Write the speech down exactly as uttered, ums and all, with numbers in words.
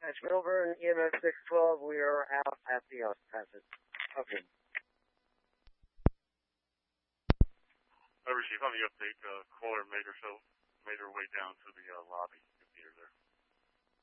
Over in E M S six twelve, we are out at the uh, passage. Okay. I received on the update, uh, caller made herself, made her way down to the uh, lobby.